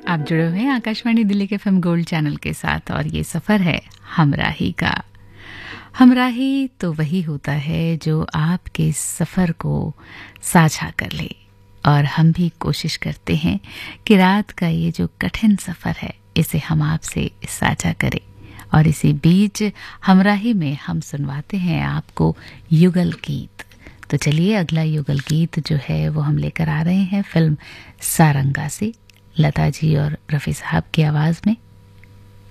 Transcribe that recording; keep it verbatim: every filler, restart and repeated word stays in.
आप जुड़े हुए हैं आकाशवाणी दिल्ली के एफएम गोल्ड चैनल के साथ और ये सफ़र है हमराही का। हमराही तो वही होता है जो आपके सफ़र को साझा कर ले, और हम भी कोशिश करते हैं कि रात का ये जो कठिन सफ़र है इसे हम आपसे साझा करें। और इसी बीच हमराही में हम सुनवाते हैं आपको युगल गीत। तो चलिए, अगला युगल गीत जो है वो हम लेकर आ रहे हैं फिल्म सारंगा से, लता जी और रफ़ी साहब की आवाज़ में।